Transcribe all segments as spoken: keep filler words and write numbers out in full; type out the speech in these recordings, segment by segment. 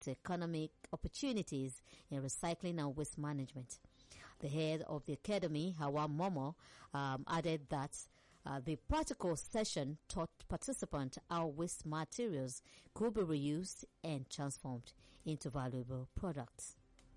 to economic opportunities in recycling and waste management. The head of the academy, Hawa Momo, um, added that uh, the practical session taught participants how waste materials could be reused and transformed into valuable products.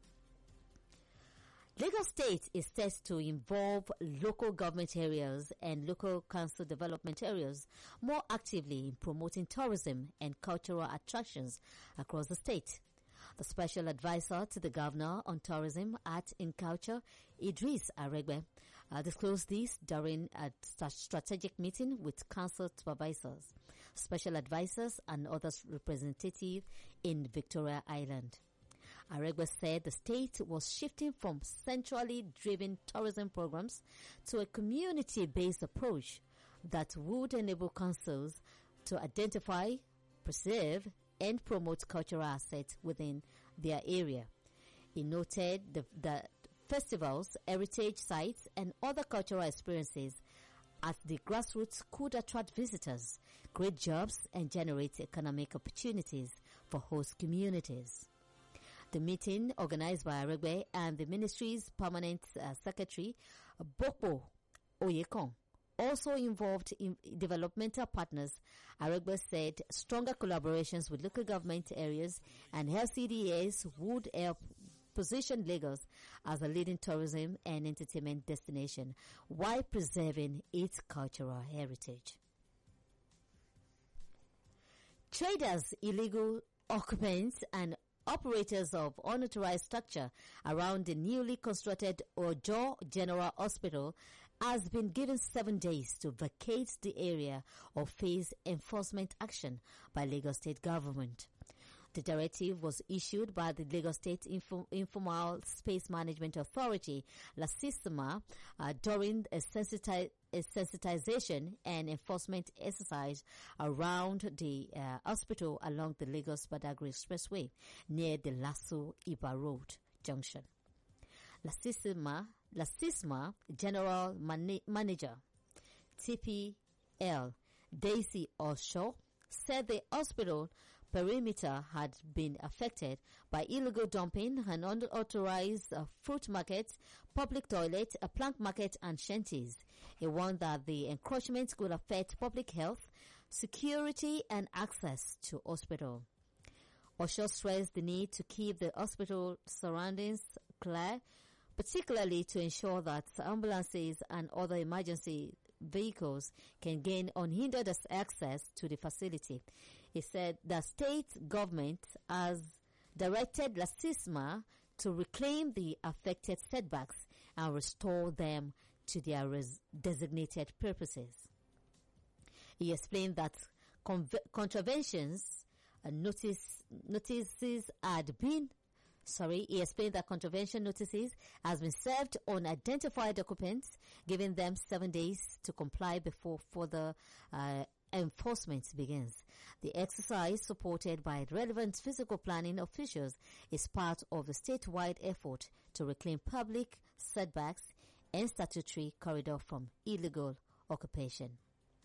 Lagos State is set to involve local government areas and local council development areas more actively in promoting tourism and cultural attractions across the state. The special advisor to the governor on tourism at InCulture, Idris Aregbe, uh, disclosed this during a st- strategic meeting with council supervisors, special advisors and other representatives in Victoria Island. Aregbe said the state was shifting from centrally driven tourism programs to a community-based approach that would enable councils to identify, preserve, and promote cultural assets within their area. He noted the, that festivals, heritage sites, and other cultural experiences at the grassroots could attract visitors, create jobs, and generate economic opportunities for host communities. The meeting, organized by Aregbe and the ministry's permanent uh, secretary, Bokpo Oyekon, also involved in developmental partners. Aregbe said stronger collaborations with local government areas and L C D As would help position Lagos as a leading tourism and entertainment destination while preserving its cultural heritage. Traders, illegal occupants, and operators of unauthorized structure around the newly constructed Ojo General Hospital has been given seven days to vacate the area or face enforcement action by Lagos State government. The directive was issued by the Lagos State Info- Informal Space Management Authority, LASISMA, uh, during a sensitization a sensitization and enforcement exercise around the uh, hospital along the Lagos-Badagry Expressway near the Lasso Iba Road junction. LASISMA, LASISMA General Man- Manager T P L Daisy Osho said the hospital perimeter had been affected by illegal dumping and unauthorized uh, fruit markets, public toilets, a plank market, and shanties. He warned that the encroachment could affect public health, security, and access to hospital. Osho stressed the need to keep the hospital surroundings clear, particularly to ensure that ambulances and other emergency vehicles can gain unhindered access to the facility. He said the state government has directed LASISMA to reclaim the affected setbacks and restore them to their res- designated purposes. He explained that conv- contraventions uh, notice, notices had been Sorry, he explained that contravention notices has been served on identified occupants, giving them seven days to comply before further uh, enforcement begins. The exercise, supported by relevant physical planning officials, is part of the statewide effort to reclaim public setbacks and statutory corridor from illegal occupation.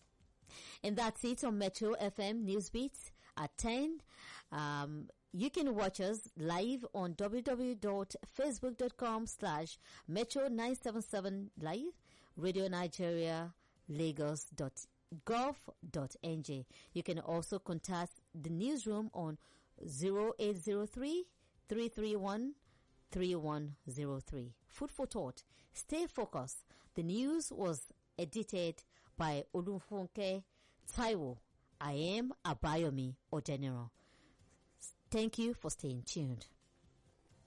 And that's it on Metro F M Newsbeat at ten. Um, You can watch us live on www.facebook.com slash Metro nine seven seven live, Radio Nigeria, Lagos.gov.ng. You can also contact the newsroom on zero eight zero three, three three one, three one zero three. Food for thought. Stay focused. The news was edited by Olunfunke Taiwo. I am Abayomi Odeniro. Thank you for staying tuned.